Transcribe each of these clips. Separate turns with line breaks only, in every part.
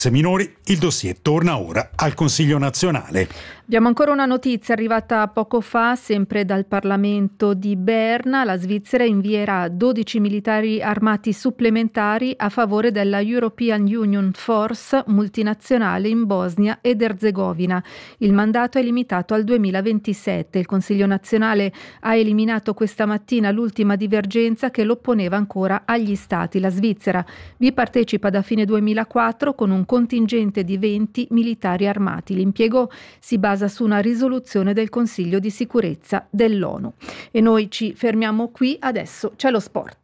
minori, il dossier torna ora al Consiglio nazionale.
Abbiamo ancora una notizia arrivata poco fa, sempre dal Parlamento di Berna. La Svizzera invierà 12 militari armati supplementari a favore della European Union Force multinazionale in Bosnia ed Erzegovina. Il mandato è limitato al 2027. Il Consiglio nazionale ha eliminato questa mattina l'ultima divergenza che lo opponeva ancora agli Stati. La Svizzera vi partecipa da fine 2004 con un contingente di 20 militari armati. L'impiego si basa su una risoluzione del Consiglio di sicurezza dell'ONU. E noi ci fermiamo qui, adesso c'è lo sport.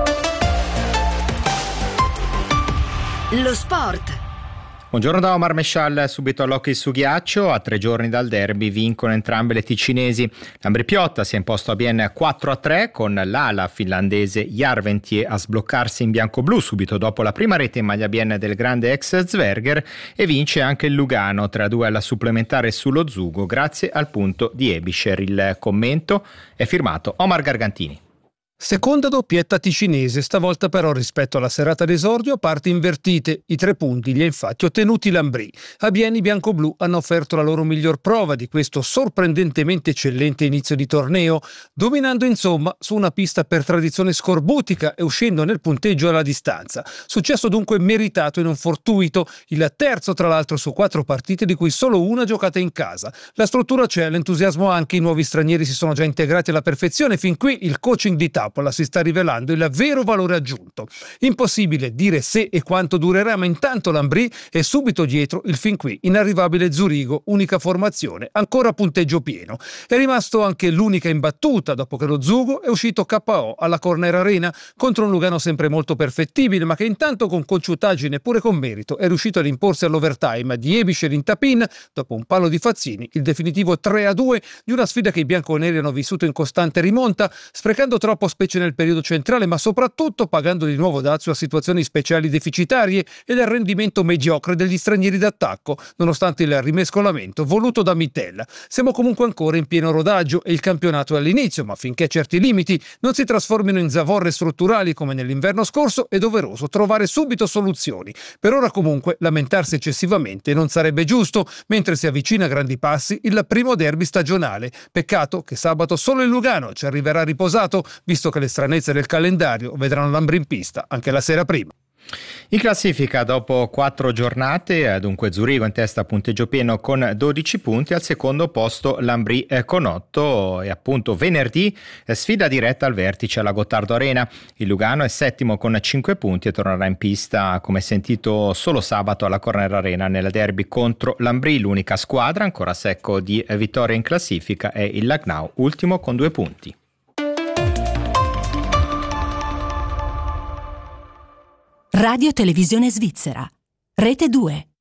Lo sport.
Buongiorno da Omar Mescial, subito all'hockey su ghiaccio. A 3 giorni dal derby vincono entrambe le ticinesi. L'Ambri Piotta si è imposto a bien 4-3 con l'ala finlandese Järventie a sbloccarsi in bianco-blu subito dopo la prima rete in maglia bien del grande ex Zwerger, e vince anche il Lugano 3-2 alla supplementare sullo Zugo grazie al punto di Ebischer. Il commento è firmato Omar Gargantini.
Seconda doppietta ticinese, stavolta però rispetto alla serata d'esordio parti invertite. I 3 punti li ha infatti ottenuti l'Ambri. A Bieni i bianco-blu hanno offerto la loro miglior prova di questo sorprendentemente eccellente inizio di torneo, dominando insomma su una pista per tradizione scorbutica e uscendo nel punteggio alla distanza. Successo dunque meritato e non fortuito, il terzo tra l'altro su 4 partite di cui solo una giocata in casa. La struttura c'è, l'entusiasmo anche, i nuovi stranieri si sono già integrati alla perfezione, fin qui il coaching di Tapola si sta rivelando il vero valore aggiunto. Impossibile dire se e quanto durerà, ma intanto l'Ambri è subito dietro il fin qui inarrivabile Zurigo, unica formazione, ancora a punteggio pieno. È rimasto anche l'unica imbattuta dopo che lo Zugo è uscito KO alla Corner Arena contro un Lugano sempre molto perfettibile, ma che intanto con cocciutaggine pure con merito è riuscito ad imporsi all'overtime di Ebischer in tap-in dopo un palo di Fazzini, il definitivo 3-2 di una sfida che i bianconeri hanno vissuto in costante rimonta, sprecando troppo specie nel periodo centrale, ma soprattutto pagando di nuovo dazio a situazioni speciali deficitarie e del rendimento mediocre degli stranieri d'attacco, nonostante il rimescolamento voluto da Mittel. Siamo comunque ancora in pieno rodaggio e il campionato è all'inizio, ma finché certi limiti non si trasformino in zavorre strutturali come nell'inverno scorso è doveroso trovare subito soluzioni. Per ora comunque lamentarsi eccessivamente non sarebbe giusto, mentre si avvicina a grandi passi il primo derby stagionale. Peccato che sabato solo il Lugano ci arriverà riposato, visto che le stranezze del calendario vedranno l'Ambri in pista anche la sera prima.
In classifica dopo 4 giornate, dunque Zurigo in testa a punteggio pieno con 12 punti, al secondo posto l'Ambri con 8 e appunto venerdì sfida diretta al vertice alla Gottardo Arena. Il Lugano è settimo con 5 punti e tornerà in pista come sentito solo sabato alla Corner Arena nel derby contro l'Ambri. L'unica squadra ancora secco di vittoria in classifica è il Lugnau, ultimo con 2 punti.
Radio Televisione Svizzera, Rete 2.